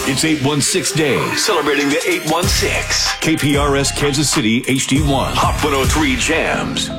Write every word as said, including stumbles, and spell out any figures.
It's eight one six Day, Celebrating the eight one six. K P R S Kansas City H D one, Hot one oh three Jams.